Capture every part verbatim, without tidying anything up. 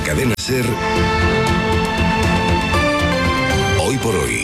Cadena SER, Hoy por Hoy,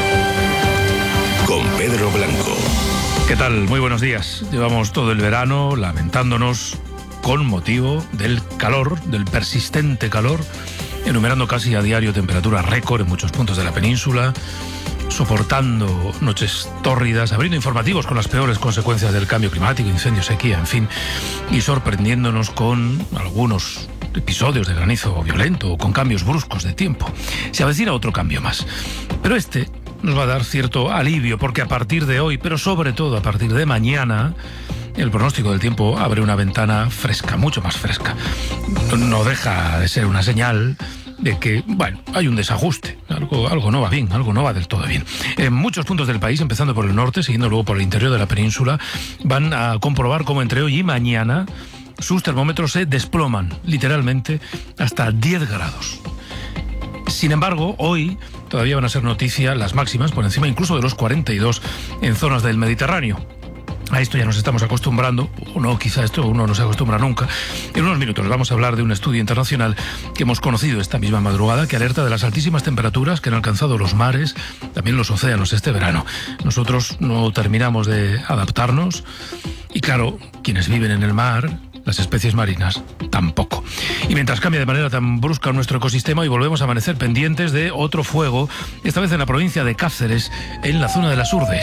con Pedro Blanco. ¿Qué tal? Muy buenos días. Llevamos todo el verano lamentándonos con motivo del calor, del persistente calor, enumerando casi a diario temperaturas récord en muchos puntos de la península, soportando noches tórridas, abriendo informativos con las peores consecuencias del cambio climático, incendios, sequía, en fin, y sorprendiéndonos con algunos episodios de granizo violento o con cambios bruscos de tiempo. Se avecina otro cambio más, pero este nos va a dar cierto alivio, porque a partir de hoy, pero sobre todo a partir de mañana, el pronóstico del tiempo abre una ventana fresca, mucho más fresca. No deja de ser una señal de que, bueno, hay un desajuste, algo, algo no va bien, algo no va del todo bien. En muchos puntos del país, empezando por el norte, siguiendo luego por el interior de la península, van a comprobar cómo entre hoy y mañana sus termómetros se desploman, literalmente, hasta diez grados. Sin embargo, hoy todavía van a ser noticia las máximas, por encima incluso de los cuarenta y dos en zonas del Mediterráneo. A esto ya nos estamos acostumbrando, o no, quizá esto uno no se acostumbra nunca. En unos minutos vamos a hablar de un estudio internacional que hemos conocido esta misma madrugada, que alerta de las altísimas temperaturas que han alcanzado los mares, también los océanos este verano. Nosotros no terminamos de adaptarnos y, claro, quienes viven en el mar, las especies marinas, tampoco. Y mientras cambia de manera tan brusca nuestro ecosistema, hoy volvemos a amanecer pendientes de otro fuego, esta vez en la provincia de Cáceres, en la zona de las Urdes.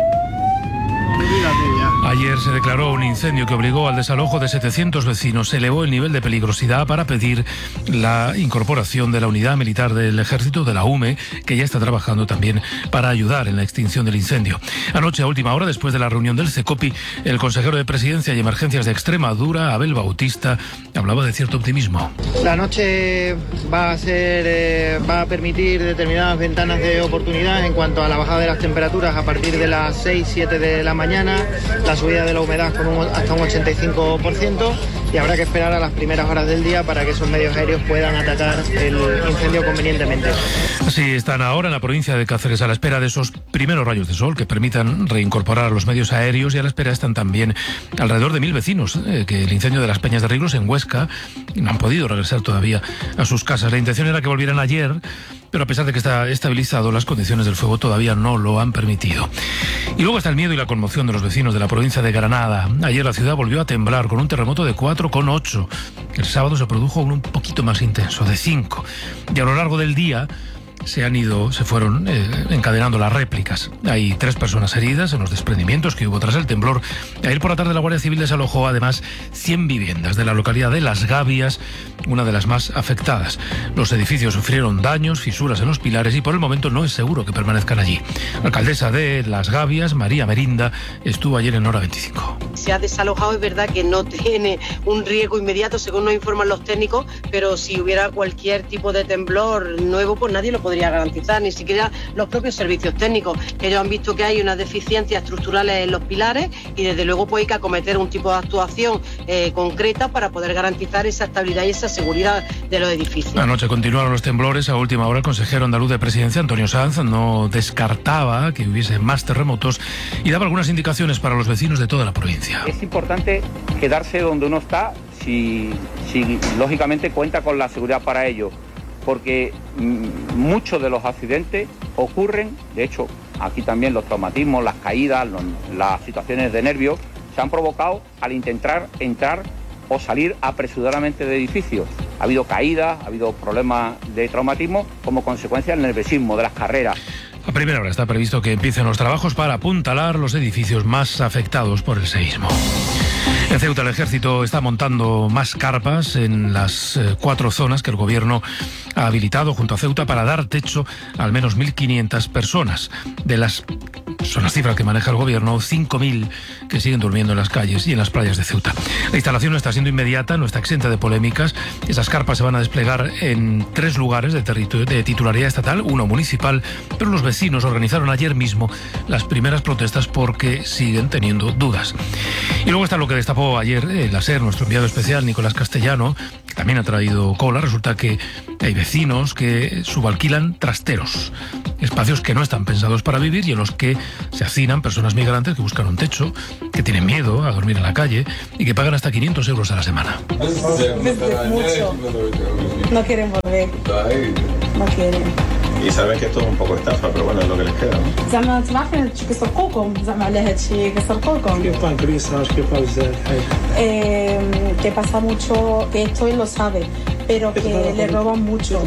Ayer se declaró un incendio que obligó al desalojo de setecientos vecinos. Se elevó el nivel de peligrosidad para pedir la incorporación de la unidad militar del ejército, de la U M E, que ya está trabajando también para ayudar en la extinción del incendio. Anoche, a última hora, después de la reunión del CECOPI, el consejero de Presidencia y Emergencias de Extremadura, Abel Bautista, hablaba de cierto optimismo. La noche va a ser, eh, va a permitir determinadas ventanas de oportunidad en cuanto a la bajada de las temperaturas a partir de las seis, siete de la mañana, la subida de la humedad con un, hasta un ochenta y cinco por ciento, y habrá que esperar a las primeras horas del día para que esos medios aéreos puedan atacar el incendio convenientemente. Así están ahora en la provincia de Cáceres a la espera de esos primeros rayos de sol que permitan reincorporar los medios aéreos, y a la espera están también alrededor de mil vecinos eh, que el incendio de las Peñas de Riglos en Huesca no han podido regresar todavía a sus casas. La intención era que volvieran ayer, pero a pesar de que está estabilizado, las condiciones del fuego todavía no lo han permitido. Y luego está el miedo y la conmoción de los vecinos de la provincia de Granada. Ayer la ciudad volvió a temblar con un terremoto de cuatro coma ocho. El sábado se produjo uno un poquito más intenso, de cinco. Y a lo largo del día se han ido, se fueron eh, encadenando las réplicas. Hay tres personas heridas en los desprendimientos que hubo tras el temblor. Ayer por la tarde la Guardia Civil desalojó además cien viviendas de la localidad de Las Gavias, una de las más afectadas. Los edificios sufrieron daños, fisuras en los pilares, y por el momento no es seguro que permanezcan allí. La alcaldesa de Las Gavias, María Merinda, estuvo ayer en Hora veinticinco. Se ha desalojado, es verdad que no tiene un riesgo inmediato, según nos informan los técnicos, pero si hubiera cualquier tipo de temblor nuevo, pues nadie lo podría garantizar, ni siquiera los propios servicios técnicos, que ellos han visto que hay unas deficiencias estructurales en los pilares, y desde luego pues hay que acometer un tipo de actuación eh, concreta para poder garantizar esa estabilidad y esa seguridad de los edificios. Anoche continuaron los temblores. A última hora el consejero andaluz de Presidencia, Antonio Sanz, no descartaba que hubiese más terremotos y daba algunas indicaciones para los vecinos de toda la provincia. Es importante quedarse donde uno está si, si lógicamente cuenta con la seguridad para ello, porque mmm, muchos de los accidentes ocurren, de hecho, aquí también los traumatismos, las caídas, los, las situaciones de nervios, se han provocado al intentar entrar o salir apresuradamente de edificios. Ha habido caídas, ha habido problemas de traumatismo como consecuencia del nerviosismo, de las carreras. A primera hora está previsto que empiecen los trabajos para apuntalar los edificios más afectados por el seísmo. En Ceuta el ejército está montando más carpas en las eh, cuatro zonas que el gobierno ha habilitado junto a Ceuta para dar techo a al menos mil quinientas personas. De las, son las cifras que maneja el gobierno, cinco mil que siguen durmiendo en las calles y en las playas de Ceuta. La instalación no está siendo inmediata, no está exenta de polémicas. Esas carpas se van a desplegar en tres lugares de, territorio, de titularidad estatal, uno municipal, pero los vecinos organizaron ayer mismo las primeras protestas porque siguen teniendo dudas. Y luego está lo que destapó ayer el A S E R, nuestro enviado especial Nicolás Castellano, que también ha traído cola. Resulta que hay vecinos que subalquilan trasteros, espacios que no están pensados para vivir y en los que se hacinan personas migrantes que buscan un techo, que tienen miedo a dormir en la calle y que pagan hasta quinientos euros a la semana. Mucho. No quieren volver. No quieren. Y saben que esto es un poco estafa, pero bueno, es lo que les queda, ¿no? زعما انتم عارفين كيسرقوكم زعما على هذا الشيء كيسرقوكم. Que pasa mucho, que esto él lo sabe, pero que le roban mucho.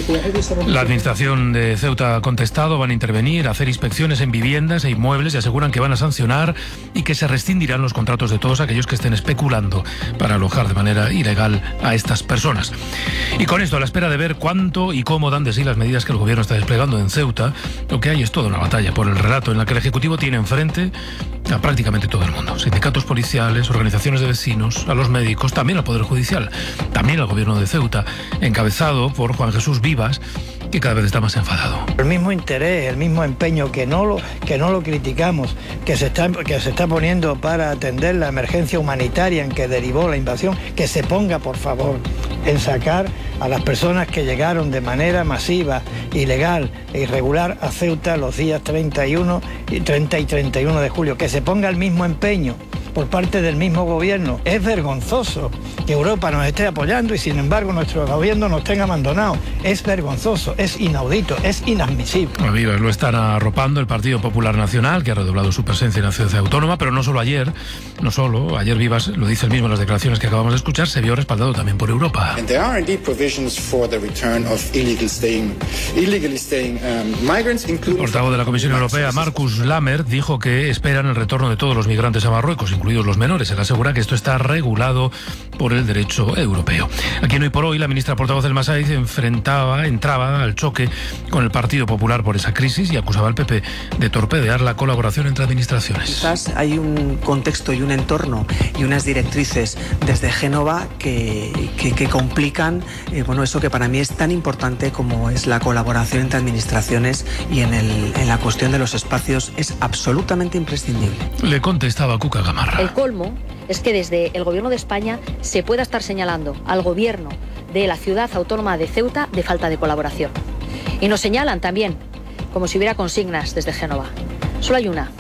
La administración de Ceuta ha contestado, van a intervenir, a hacer inspecciones en viviendas e inmuebles y aseguran que van a sancionar y que se rescindirán los contratos de todos aquellos que estén especulando para alojar de manera ilegal a estas personas. Y con esto, a la espera de ver cuánto y cómo dan de sí las medidas que el gobierno está desplegando en Ceuta, lo que hay es toda una batalla por el relato en la que el Ejecutivo tiene enfrente a prácticamente todo el mundo. Sindicatos policiales, organizaciones de vecinos, a los médicos, también al Poder Judicial, también al gobierno de Ceuta, encabezado por Juan Jesús Vivas, que cada vez está más enfadado. El mismo interés, el mismo empeño, que no lo, que no lo criticamos, que se, está, que se está poniendo para atender la emergencia humanitaria en que derivó la invasión, que se ponga, por favor, en sacar a las personas que llegaron de manera masiva, ilegal e irregular a Ceuta los días treinta y uno, treinta y treinta y uno de julio, que se ponga el mismo empeño por parte del mismo gobierno. Es vergonzoso que Europa nos esté apoyando y sin embargo nuestro gobierno nos tenga abandonado. Es vergonzoso, es inaudito, es inadmisible. A Vivas lo están arropando el Partido Popular Nacional, que ha redoblado su presencia en la ciudad autónoma, pero no solo ayer, no solo, ayer Vivas, lo dice él mismo en las declaraciones que acabamos de escuchar, se vio respaldado también por Europa. And there are indeed provisions for the return of illegal staying, illegally staying um, migrants, including... El portavoz de la Comisión Europea, Markus Lammert, dijo que esperan el retorno de todos los migrantes a Marruecos, incluidos los menores. Él asegura que esto está regulado por el derecho europeo. Aquí en Hoy por Hoy, la ministra portavoz del Masaiz enfrentaba, entraba al choque con el Partido Popular por esa crisis y acusaba al P P de torpedear la colaboración entre administraciones. Quizás hay un contexto y un entorno y unas directrices desde Génova que, que, que complican eh, bueno, eso que para mí es tan importante como es la colaboración entre administraciones, y en, el, en la cuestión de los espacios es absolutamente imprescindible. Le contestaba Cuca Gamarra. El colmo es que desde el Gobierno de España se pueda estar señalando al Gobierno de la ciudad autónoma de Ceuta de falta de colaboración. Y nos señalan también como si hubiera consignas desde Génova. Solo hay una.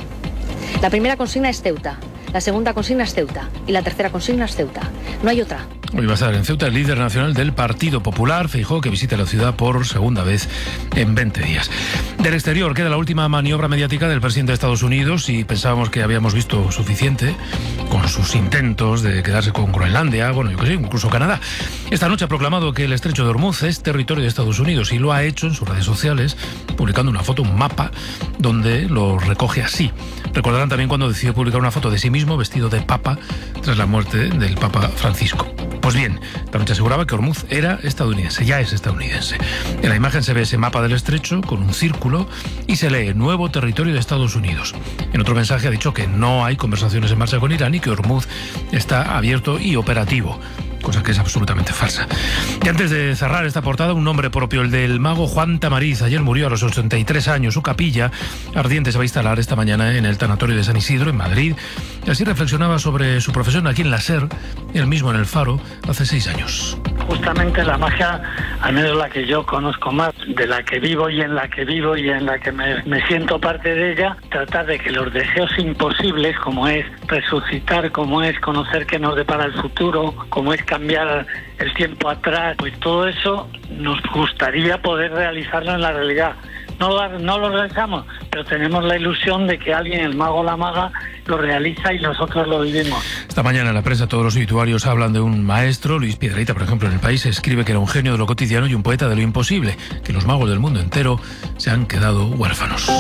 La primera consigna es Ceuta, la segunda consigna es Ceuta y la tercera consigna es Ceuta. No hay otra. Hoy va a estar en Ceuta el líder nacional del Partido Popular, Feijóo, que visita la ciudad por segunda vez en veinte días. Del exterior queda la última maniobra mediática del presidente de Estados Unidos, y pensábamos que habíamos visto suficiente con sus intentos de quedarse con Groenlandia, bueno, yo qué sé, incluso Canadá. Esta noche ha proclamado que el estrecho de Hormuz es territorio de Estados Unidos, y lo ha hecho en sus redes sociales, publicando una foto, un mapa, donde lo recoge así. Recordarán también cuando decidió publicar una foto de sí mismo vestido de papa tras la muerte del Papa Francisco. Pues bien, esta noche aseguraba que Hormuz era estadounidense, ya es estadounidense. En la imagen se ve ese mapa del estrecho con un círculo y se lee nuevo territorio de Estados Unidos. En otro mensaje ha dicho que no hay conversaciones en marcha con Irán y que Hormuz está abierto y operativo, cosa que es absolutamente falsa. Y antes de cerrar esta portada, un nombre propio, el del mago Juan Tamariz. Ayer murió a los ochenta y tres años. Su capilla ardiente se va a instalar esta mañana en el tanatorio de San Isidro, en Madrid. Y así reflexionaba sobre su profesión aquí en la SER, él mismo en el Faro, hace seis años. Justamente la magia, al menos la que yo conozco más, de la que vivo y en la que vivo y en la que me, me siento parte de ella, tratar de que los deseos imposibles, como es resucitar, como es conocer qué nos depara el futuro, como es cambiar el tiempo atrás, pues todo eso nos gustaría poder realizarlo en la realidad. No lo, no lo realizamos, pero tenemos la ilusión de que alguien, el mago o la maga, lo realiza y nosotros lo vivimos. Esta mañana en la prensa todos los obituarios hablan de un maestro. Luis Piedrahita, por ejemplo, en El País escribe que era un genio de lo cotidiano y un poeta de lo imposible, que los magos del mundo entero se han quedado huérfanos.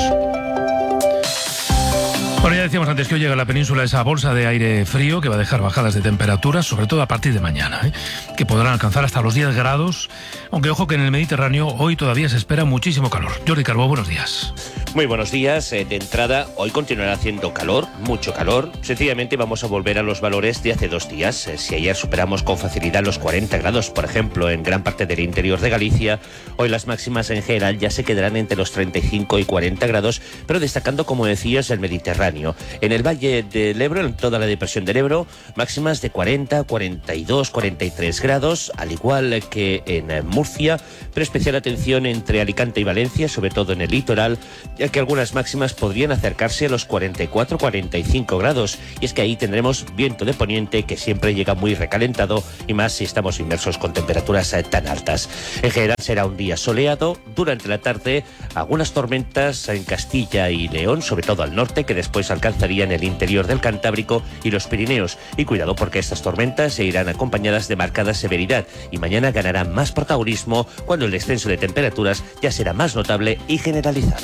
Bueno, ya decíamos antes que hoy llega a la península esa bolsa de aire frío que va a dejar bajadas de temperaturas, sobre todo a partir de mañana, ¿eh? que podrán alcanzar hasta los diez grados, aunque ojo que en el Mediterráneo hoy todavía se espera muchísimo calor. Jordi Carbó, buenos días. Muy buenos días. De entrada, hoy continuará haciendo calor, mucho calor. Sencillamente vamos a volver a los valores de hace dos días. Si ayer superamos con facilidad los cuarenta grados, por ejemplo, en gran parte del interior de Galicia, hoy las máximas en general ya se quedarán entre los treinta y cinco y cuarenta grados, pero destacando, como decías, el Mediterráneo. En el Valle del Ebro, en toda la depresión del Ebro, máximas de cuarenta, cuarenta y dos, cuarenta y tres grados, al igual que en Murcia, pero especial atención entre Alicante y Valencia, sobre todo en el litoral, ya que algunas máximas podrían acercarse a los cuarenta y cuatro a cuarenta y cinco grados, y es que ahí tendremos viento de poniente que siempre llega muy recalentado, y más si estamos inmersos con temperaturas tan altas. En general será un día soleado, durante la tarde algunas tormentas en Castilla y León, sobre todo al norte, que después alcanzarían el interior del Cantábrico y los Pirineos, y cuidado porque estas tormentas se irán acompañadas de marcada severidad, y mañana ganarán más protagonismo cuando el descenso de temperaturas ya será más notable y generalizado.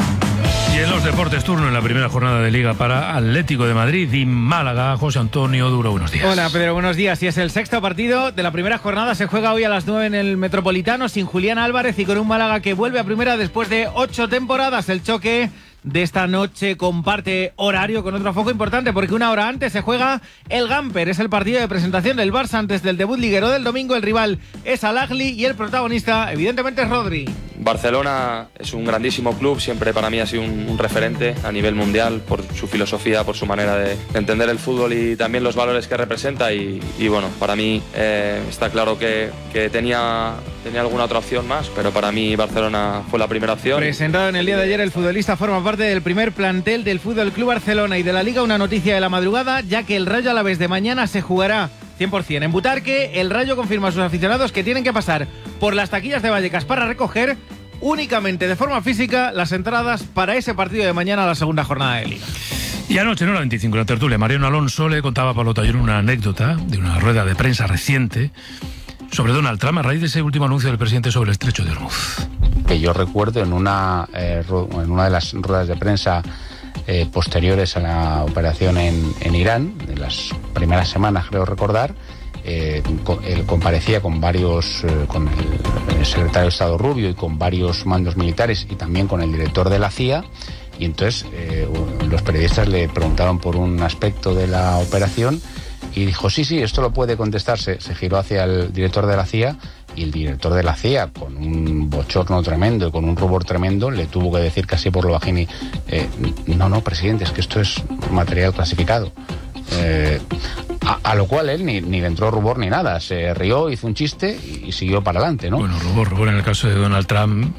Y en los deportes, turno en la primera jornada de Liga para Atlético de Madrid y Málaga. José Antonio Duro, buenos días. Hola Pedro, buenos días. Y es el sexto partido de la primera jornada. Se juega hoy a las nueve en el Metropolitano sin Julián Álvarez y con un Málaga que vuelve a primera después de ocho temporadas. El choque de esta noche comparte horario con otro foco importante porque una hora antes se juega el Gamper. Es el partido de presentación del Barça antes del debut liguero del domingo. El rival es Al Ahly y el protagonista evidentemente es Rodri. Barcelona es un grandísimo club, siempre para mí ha sido un, un referente a nivel mundial por su filosofía, por su manera de, de entender el fútbol y también los valores que representa y, y bueno, para mí eh, está claro que, que tenía, tenía alguna otra opción más, pero para mí Barcelona fue la primera opción. Presentado en el día de ayer, el futbolista forma parte del primer plantel del Fútbol Club Barcelona y de la Liga. Una noticia de la madrugada, ya que el Rayo Alavés de mañana se jugará cien por ciento en Butarque. El Rayo confirma a sus aficionados que tienen que pasar por las taquillas de Vallecas para recoger únicamente de forma física las entradas para ese partido de mañana, la segunda jornada de Liga. Y anoche, en la veinticinco, la tertulia, Mariano Alonso le contaba a Pablo Tallón una anécdota de una rueda de prensa reciente sobre Donald Trump a raíz de ese último anuncio del presidente sobre el estrecho de Hormuz. Que yo recuerdo en una, eh, en una de las ruedas de prensa eh, posteriores a la operación en, en Irán, en las primeras semanas creo recordar, eh, él comparecía con varios, eh, con el, el secretario de Estado Rubio y con varios mandos militares y también con el director de la C I A, y entonces eh, los periodistas le preguntaron por un aspecto de la operación y dijo, sí, sí, esto lo puede contestarse. Se giró hacia el director de la C I A y el director de la C I A, con un bochorno tremendo y con un rubor tremendo, le tuvo que decir casi por lo bajín, eh, no, no, presidente, es que esto es material clasificado. Eh, a, a lo cual él ni, ni le entró rubor ni nada, se rió, hizo un chiste y, y siguió para adelante, ¿no? Bueno, rubor, rubor en el caso de Donald Trump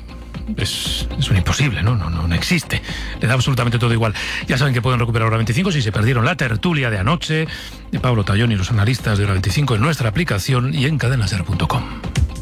es, es un imposible, ¿no? No, no, no existe. Le da absolutamente todo igual. Ya saben que pueden recuperar Hora veinticinco si se perdieron la tertulia de anoche de Pablo Tallón y los analistas de Hora veinticinco en nuestra aplicación y en cadena ser punto com.